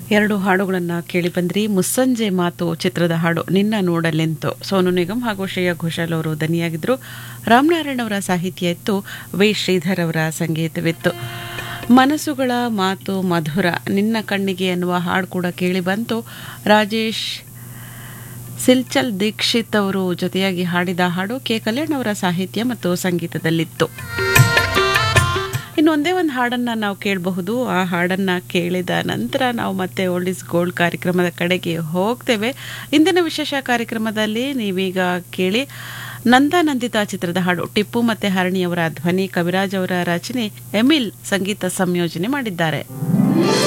ಎರಡು ಹಾಡುಗಳನ್ನು ಕೇಳಿ ಬಂದ್ರಿ. ಮುಸ್ಸಂಜೆ ಮಾತು ಚಿತ್ರದ ಹಾಡು ನಿನ್ನ ನೋಡಲೆಂತು ಸೋನು ನಿಗಮ್ ಹಾಗೂ ಶ್ರೇಯಾ ಘೋಷಾಲ್ ಅವರು ದನಿಯಾಗಿದ್ದರು. ರಾಮನಾರಾಯಣ್ ಅವರ ಸಾಹಿತ್ಯ ಇತ್ತು, ವಿ ಶ್ರೀಧರ್ ಅವರ ಸಂಗೀತವಿತ್ತು. ಮನಸ್ಸುಗಳ ಮಾತು ಮಧುರ ನಿನ್ನ ಕಣ್ಣಿಗೆ ಅನ್ನುವ ಹಾಡು ಕೂಡ ಕೇಳಿ ಬಂತು. ರಾಜೇಶ್ ಸಿಲ್ಚಲ್ ದೀಕ್ಷಿತ್ ಅವರು ಜೊತೆಯಾಗಿ ಹಾಡಿದ ಹಾಡು ಕೆ ಕಲ್ಯಾಣ್ ಅವರ ಸಾಹಿತ್ಯ ಮತ್ತು ಸಂಗೀತದಲ್ಲಿತ್ತು. ಇನ್ನೊಂದೇ ಒಂದು ಹಾಡನ್ನು ನಾವು ಕೇಳಬಹುದು. ಆ ಹಾಡನ್ನು ಕೇಳಿದ ನಂತರ ನಾವು ಮತ್ತೆ ಓಲ್ಡ್ ಇಸ್ ಗೋಲ್ಡ್ ಕಾರ್ಯಕ್ರಮದ ಕಡೆಗೆ ಹೋಗ್ತೇವೆ. ಇಂದಿನ ವಿಶೇಷ ಕಾರ್ಯಕ್ರಮದಲ್ಲಿ ನೀವೀಗ ಕೇಳಿ ನಂದಿತಾ ಚಿತ್ರದ ಹಾಡು. ಟಿಪ್ಪು ಮತ್ತು ಹರಣಿಯವರ ಧ್ವನಿ, ಕವಿರಾಜ್ ಅವರ ರಚನೆ, ಎಮಿಲ್ ಸಂಗೀತ ಸಂಯೋಜನೆ ಮಾಡಿದ್ದಾರೆ.